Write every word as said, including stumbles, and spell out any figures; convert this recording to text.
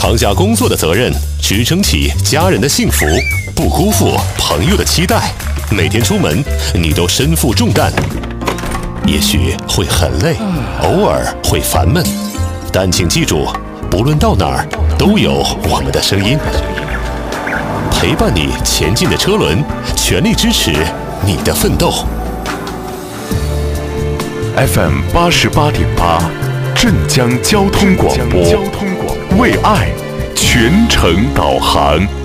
扛下工作的责任，支撑起家人的幸福，不辜负朋友的期待。每天出门，你都身负重担，也许会很累，偶尔会烦闷，但请记住，不论到哪儿，都有我们的声音，陪伴你前进的车轮，全力支持你的奋斗。 F M 八十八点八，镇江交通广播，为爱全程导航。